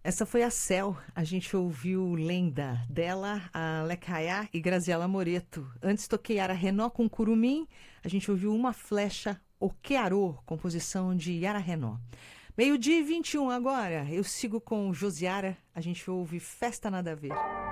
Essa foi a Cel. A gente ouviu Lenda dela, a Lecaiá e Graziela Moreto. Antes toquei Yara Renault com Curumim. A gente ouviu Uma Flecha, Okearô, composição de Yara Renault. 12h21 agora. Eu sigo com Josiara. A gente ouve Festa Nada a Ver.